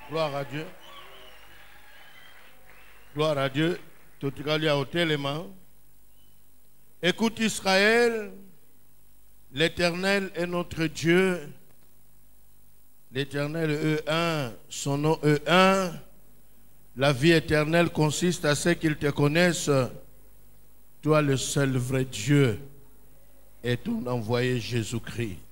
Gloire à Dieu. Gloire à Dieu. Tout le monde les mains. Écoute Israël, l'Éternel est notre Dieu. L'Éternel est un, son nom est un. La vie éternelle consiste à ce qu'ils te connaissent, toi le seul vrai Dieu et ton envoyé Jésus-Christ.